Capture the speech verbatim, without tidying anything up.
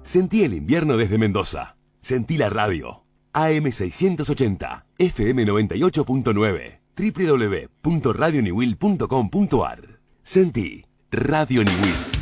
Sentí el invierno desde Mendoza. Sentí la radio. A M seiscientos ochenta, F M noventa y ocho punto nueve, w w w punto radio niwil punto com punto a r. Sentí Radio Niwil.